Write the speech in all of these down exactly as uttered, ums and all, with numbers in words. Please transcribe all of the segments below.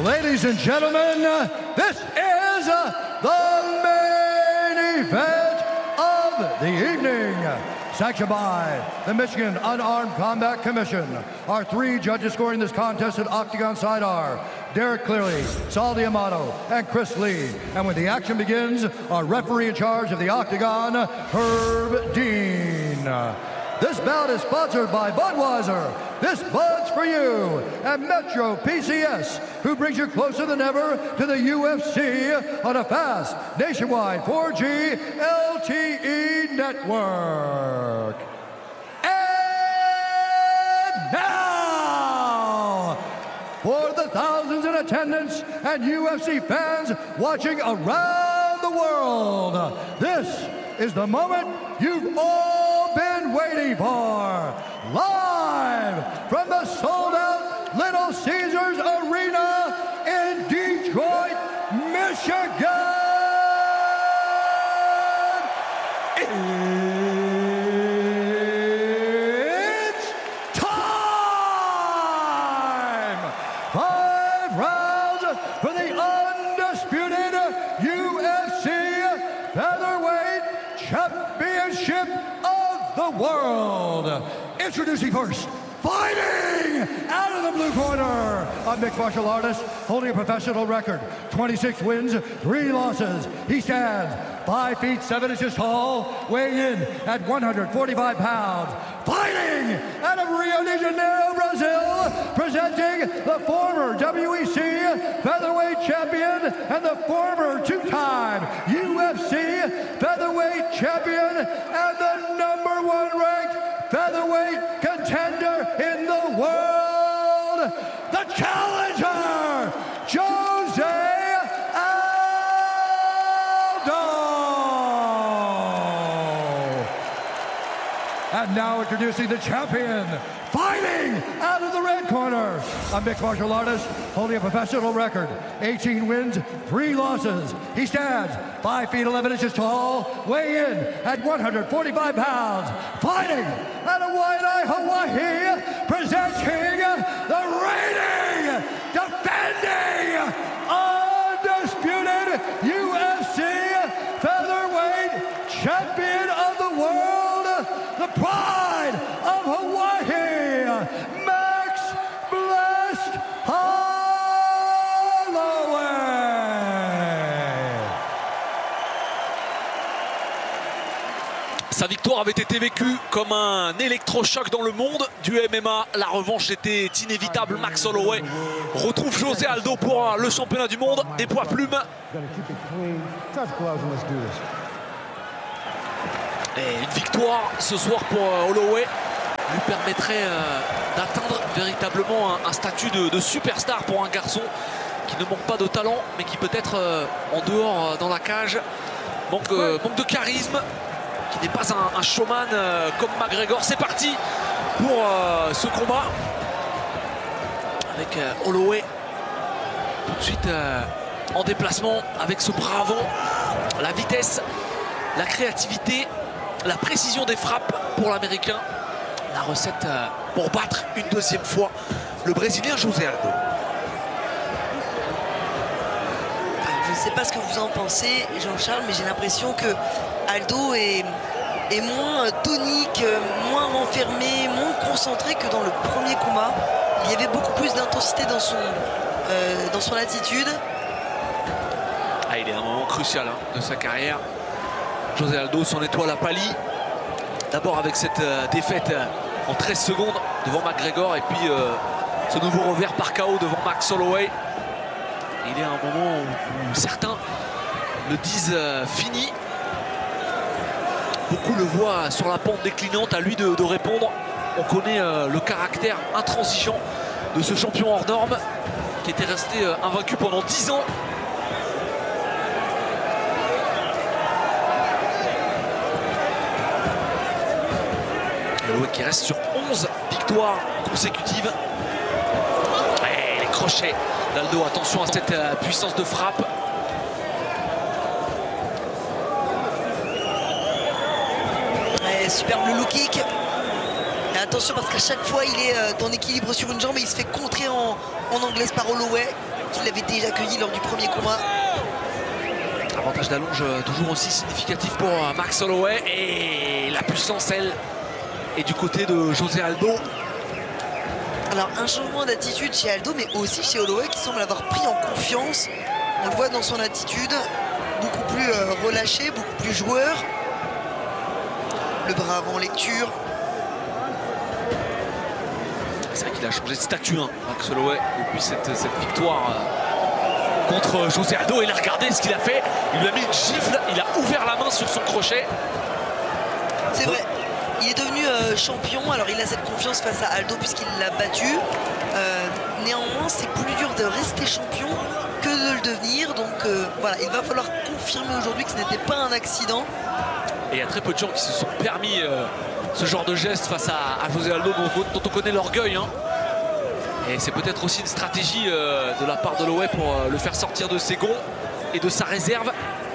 Ladies and gentlemen, this is the main event of the evening. Sanctioned by the Michigan Unarmed Combat Commission. Our three judges scoring this contest at Octagon side are Derek Cleary, Saul D'Amato, and Chris Lee. And when the action begins, our referee in charge of the Octagon, Herb Dean. This bout is sponsored by Budweiser. This Bud's for you. And Metro P C S, who brings you closer than ever to the U F C on a fast, nationwide four G L T E network. And now, for the thousands in attendance and U F C fans watching around the world, this is the moment you've all been waiting for. Live from the sold-out Little Caesars Arena in Detroit, Michigan. It's time! Five rounds for the undisputed U F C Featherweight Championship of the World. Introducing first, fighting out of the blue corner, a mixed martial artist holding a professional record, twenty-six wins, three losses. He stands five feet seven inches tall, weighing in at one hundred forty-five pounds. Fighting out of Rio de Janeiro, Brazil, presenting the former W E C featherweight champion and the former two-time U F C featherweight champion and the number one ranked featherweight contender in the world, the challenger, Jose Aldo. And now introducing the champion, fighting out of the red corner, a mixed martial artist holding a professional record, eighteen wins, three losses. He stands five feet eleven inches tall, weighing in at one hundred forty-five pounds. Fighting out of Waianae, Hawaii, presenting the reigning, defending, undisputed U F C featherweight champion of the world, the pride of Hawaii, Max Blessed Holloway. Sa victoire avait été vécue comme un électrochoc dans le monde du M M A. La revanche était inévitable. Max Holloway retrouve José Aldo pour le championnat du monde des poids plumes. Et une victoire ce soir pour Holloway lui permettrait d'atteindre véritablement un, un statut de, de superstar pour un garçon qui ne manque pas de talent, mais qui peut être en dehors dans la cage manque, euh, manque de charisme, qui n'est pas un, un showman euh, comme McGregor. C'est parti pour euh, ce combat avec euh, Holloway tout de suite euh, en déplacement avec ce bras avant, la vitesse, la créativité, la précision des frappes pour l'Américain. La recette euh, pour battre une deuxième fois le Brésilien José Aldo. Je ne sais pas ce que vous en pensez, Jean-Charles, mais j'ai l'impression que Aldo est, est moins tonique, moins renfermé, moins concentré que dans le premier combat. Il y avait beaucoup plus d'intensité dans son, euh, dans son attitude. Ah, il est à un moment crucial hein, de sa carrière. José Aldo, son étoile a pâli. D'abord avec cette euh, défaite euh, en treize secondes devant McGregor, et puis euh, ce nouveau revers par K O devant Max Holloway. Il est à un moment où, où certains le disent euh, fini. Beaucoup le voient sur la pente déclinante, à lui de, de répondre. On connaît euh, le caractère intransigeant de ce champion hors norme qui était resté euh, invaincu pendant dix ans. Holloway qui reste sur onze victoires consécutives. Et les crochets d'Aldo, attention à cette euh, puissance de frappe. Et superbe le low kick. Et attention parce qu'à chaque fois il est euh, en équilibre sur une jambe et il se fait contrer en, en anglaise par Holloway. qu'il avait déjà accueilli lors du premier combat. Avantage d'allonge toujours aussi significatif pour Max Holloway. Et la puissance, elle, est du côté de José Aldo. Alors un changement d'attitude chez Aldo, mais aussi chez Holloway qui semble avoir pris en confiance. On le voit dans son attitude, beaucoup plus euh, relâché, beaucoup plus joueur. Le bras avant lecture. C'est vrai qu'il a changé de statut, hein, Max Holloway, depuis cette, cette victoire euh, contre José Aldo. Et là, regardez ce qu'il a fait. Il lui a mis une gifle, il a ouvert la main sur son crochet. C'est vrai. Il est devenu euh, champion, alors il a cette confiance face à Aldo puisqu'il l'a battu. Euh, néanmoins, c'est plus dur de rester champion que de le devenir. Donc euh, voilà, il va falloir confirmer aujourd'hui que ce n'était pas un accident. Et il y a très peu de gens qui se sont permis euh, ce genre de geste face à, à José Aldo, dont, dont on connaît l'orgueil. Hein. Et c'est peut-être aussi une stratégie euh, de la part de Holloway pour euh, le faire sortir de ses gonds et de sa réserve.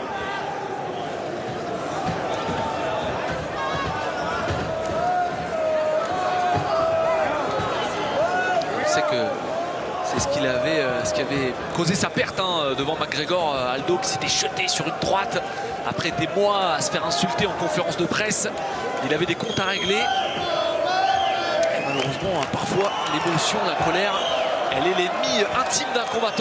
Que c'est ce qu'il avait, euh, ce qui avait causé sa perte hein, devant McGregor. euh, Aldo qui s'était jeté sur une droite après des mois à se faire insulter en conférence de presse. Il avait des comptes à régler. Et malheureusement, hein, parfois, l'émotion, la colère, elle est l'ennemi intime d'un combattant.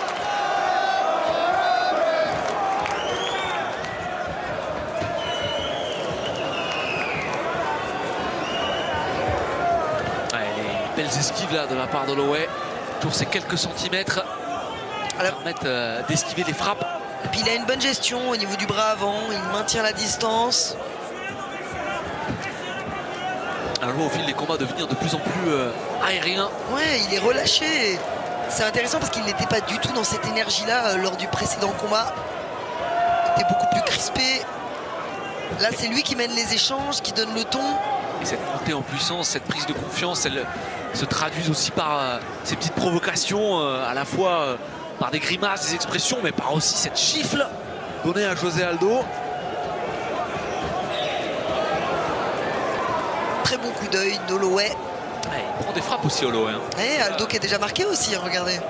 Belles esquives là de la part d'Holloway. Toujours ces quelques centimètres Alors, permettent euh, d'esquiver les frappes. Et puis il a une bonne gestion au niveau du bras avant, il maintient la distance. Un jour au fil des combats devenir de plus en plus euh, aérien. Ouais, il est relâché. C'est intéressant parce qu'il n'était pas du tout dans cette énergie-là euh, lors du précédent combat. Il était beaucoup plus crispé. Là, c'est lui qui mène les échanges, qui donne le ton. Et cette montée en puissance, cette prise de confiance, elle se traduit aussi par euh, ces petites provocations, euh, à la fois euh, par des grimaces, des expressions, mais par aussi cette gifle donnée à José Aldo. Très bon coup d'œil d'Holloway. Ouais, il prend des frappes aussi, Holloway. Hein. Et Aldo qui est déjà marqué aussi, hein, regardez.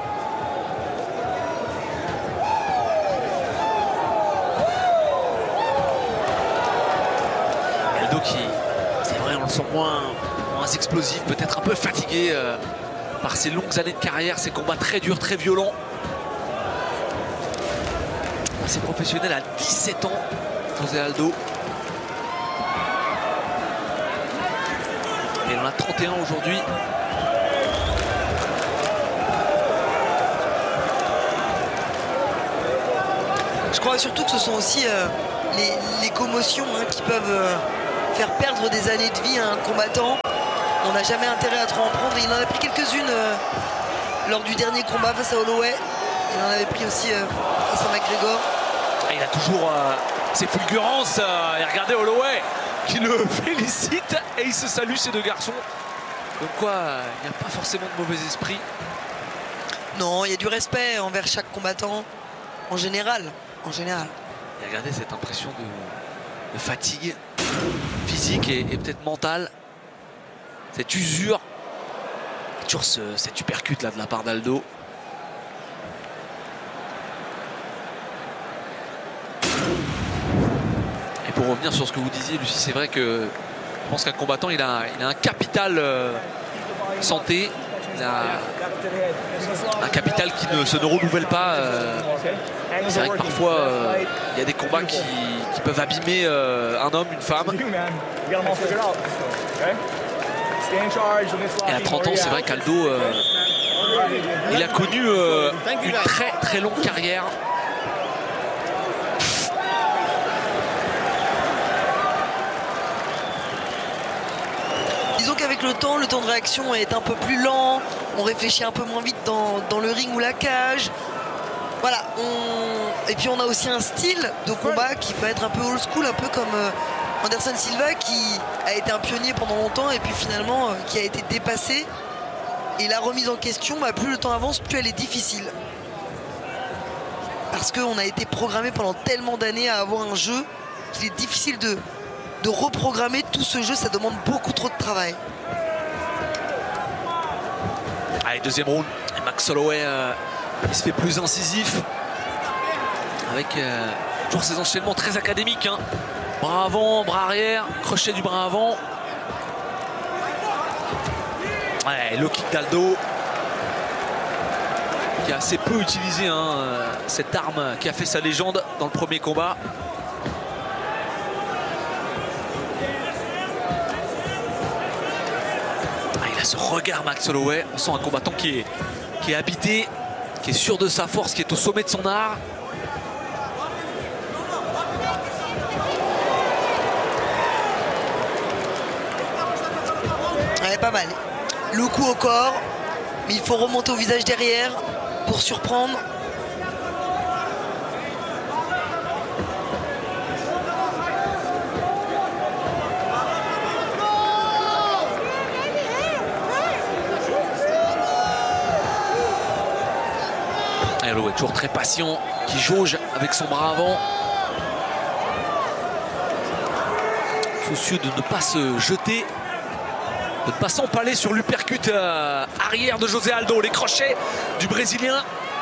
Aldo qui, c'est vrai, on le sent moins, moins explosif, peut-être un peu fatigué euh, par ses longues années de carrière, ses combats très durs, très violents. Assez professionnel à dix-sept ans, José Aldo. Et il en a trente et un aujourd'hui. Je crois surtout que ce sont aussi euh, les, les commotions hein, qui peuvent euh, faire perdre des années de vie à un combattant. On n'a jamais intérêt à trop en prendre. Il en a pris quelques-unes euh, lors du dernier combat face à Holloway. Il en avait pris aussi euh, face à McGregor. Et il a toujours euh, ses fulgurances. Euh, et regardez Holloway qui le félicite et il se salue ces deux garçons. Donc quoi, il n'y a pas forcément de mauvais esprit. Non, il y a du respect envers chaque combattant en général. En général. Et regardez cette impression de, de fatigue physique et, et peut-être mentale. Cette usure. Toujours ce, cette uppercut là de la part d'Aldo. Et pour revenir sur ce que vous disiez, Lucie, c'est vrai que je pense qu'un combattant, il a, il a un capital euh, santé. Il a un capital qui ne se ne renouvelle pas. Euh, c'est vrai que parfois, euh, il y a des combats qui, qui peuvent abîmer euh, un homme, une femme. Et à trente ans, c'est vrai qu'Aldo, euh, il a connu euh, une très très longue carrière. Disons qu'avec le temps, le temps de réaction est un peu plus lent. On réfléchit un peu moins vite dans, dans le ring ou la cage. Voilà. On... Et puis on a aussi un style de combat qui peut être un peu old school, un peu comme euh, Anderson Silva qui a été un pionnier pendant longtemps et puis finalement euh, qui a été dépassé. Et la remise en question, bah, plus le temps avance, plus elle est difficile. Parce qu'on a été programmé pendant tellement d'années à avoir un jeu qu'il est difficile de... de reprogrammer tout ce jeu, ça demande beaucoup trop de travail. Allez, deuxième round. Et Max Holloway euh, Il se fait plus incisif avec euh, toujours ces enchaînements très académiques, hein. Bras avant, bras arrière, crochet du bras avant. Ouais, le kick d'Aldo qui a assez peu utilisé, hein, cette arme qui a fait sa légende dans le premier combat. Ah, il a ce regard, Max Holloway. On sent un combattant qui est, qui est habité, qui est sûr de sa force, qui est au sommet de son art. Ouais, pas mal. Le coup au corps, mais il faut remonter au visage derrière pour surprendre. Et Holloway toujours très patient, qui jauge avec son bras avant. Soucieux de ne pas se jeter, de ne pas s'empaler sur l'uppercut euh, arrière de José Aldo. Les crochets du Brésilien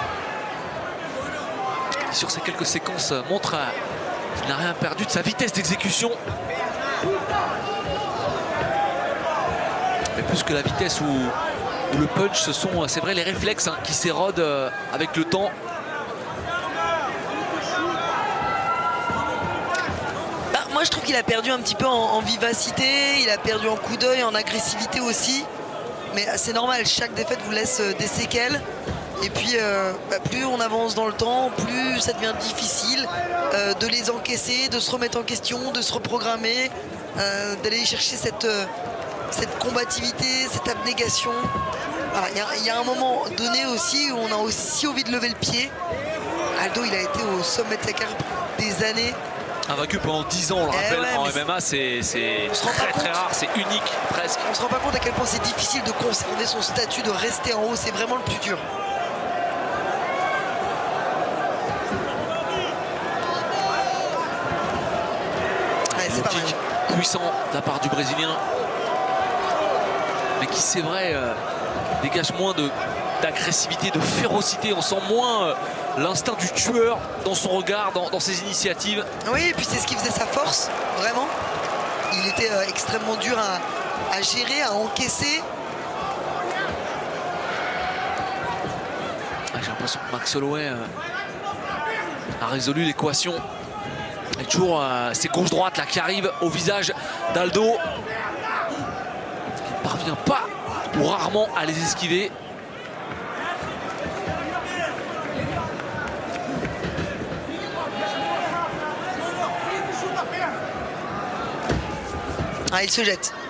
qui, sur ces quelques séquences, montre euh, qu'il n'a rien perdu de sa vitesse d'exécution. Mais plus que la vitesse ou, ou le punch, ce sont, c'est vrai, les réflexes, hein, qui s'érodent euh, avec le temps. Moi je trouve qu'il a perdu un petit peu en, en vivacité, il a perdu en coup d'œil, en agressivité aussi. Mais c'est normal, chaque défaite vous laisse des séquelles. Et puis euh, bah, plus on avance dans le temps, plus ça devient difficile euh, de les encaisser, de se remettre en question, de se reprogrammer, euh, d'aller chercher cette, euh, cette combativité, cette abnégation. Il voilà, y, y a un moment donné aussi où on a aussi envie de lever le pied. Aldo, il a été au sommet de sa carrière des années. Invaincu pendant dix ans, on le eh rappelle, ouais, en M M A, c'est très très rare, c'est unique presque. On se rend pas compte à quel point c'est difficile de conserver son statut, de rester en haut, c'est vraiment le plus dur. Ouais, c'est pas mal. Puissant de la part du Brésilien, mais qui, c'est vrai, euh, dégage moins de d'agressivité, de férocité. On sent moins euh, l'instinct du tueur dans son regard, dans, dans ses initiatives. Oui, et puis c'est ce qui faisait sa force, vraiment. Il était euh, extrêmement dur à, à gérer, à encaisser. Ah, j'ai l'impression que Max Holloway euh, a résolu l'équation. Et toujours euh, ces gauches-droites là qui arrivent au visage d'Aldo. Il ne parvient pas ou rarement à les esquiver. Ah, il se jette.